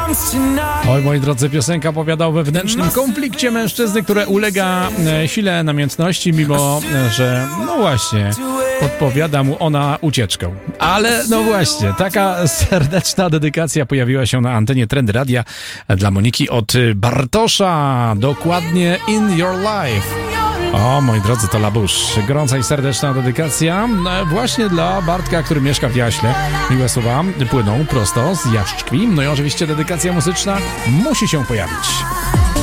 Oj, moi drodzy, piosenka opowiada o wewnętrznym konflikcie mężczyzny, które ulega sile namiętności, mimo że, no właśnie, podpowiada mu ona ucieczkę. Ale no właśnie, taka serdeczna dedykacja pojawiła się na antenie Trendy Radia dla Moniki od Bartosza, dokładnie In Your Life. O, moi drodzy, to Labusz. Gorąca i serdeczna dedykacja właśnie dla Bartka, który mieszka w Jaśle. Miłe słowa płyną prosto z Jaszczkwi. No i oczywiście dedykacja muzyczna musi się pojawić.